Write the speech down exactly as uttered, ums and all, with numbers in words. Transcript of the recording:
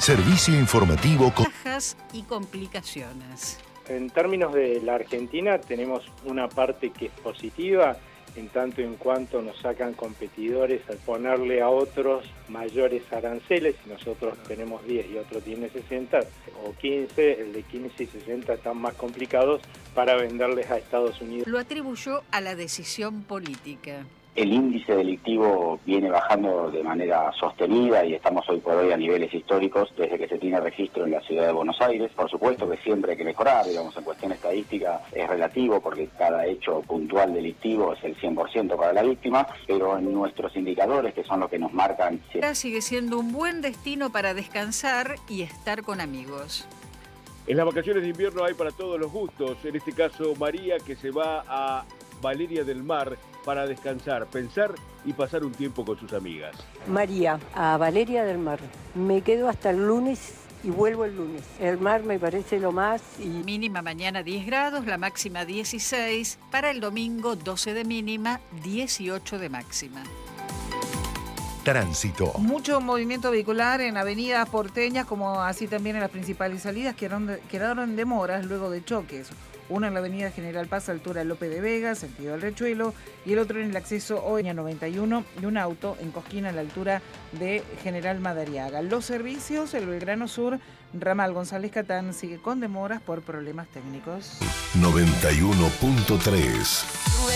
Servicio informativo con Bajas y complicaciones. En términos de la Argentina tenemos una parte que es positiva, en tanto en cuanto nos sacan competidores al ponerle a otros mayores aranceles. Si nosotros tenemos diez y otro tiene sesenta o quince, el de quince y sesenta están más complicados para venderles a Estados Unidos. Lo atribuyó a la decisión política. El índice delictivo viene bajando de manera sostenida y estamos hoy por hoy a niveles históricos desde que se tiene registro en la ciudad de Buenos Aires. Por supuesto que siempre hay que mejorar, digamos, en cuestión estadística es relativo porque cada hecho puntual delictivo es el cien por ciento para la víctima, pero en nuestros indicadores, que son los que nos marcan... Sigue siendo un buen destino para descansar y estar con amigos. En las vacaciones de invierno hay para todos los gustos, en este caso María, que se va a Valeria del Mar para descansar, pensar y pasar un tiempo con sus amigas. María, a Valeria del Mar. Me quedo hasta el lunes y vuelvo el lunes. El mar me parece lo más y... Mínima mañana diez grados, la máxima dieciséis. Para el domingo doce de mínima, dieciocho de máxima. Tránsito. Mucho movimiento vehicular en avenidas porteñas, como así también en las principales salidas, quedaron, de, quedaron en demoras luego de choques. Uno en la avenida General Paz, altura López de Vega, sentido del Riachuelo, y el otro en el acceso hoy a noventa y uno, y un auto en Cosquín a la altura de General Madariaga. Los servicios, el Belgrano Sur, ramal González Catán, sigue con demoras por problemas técnicos. noventa y uno punto tres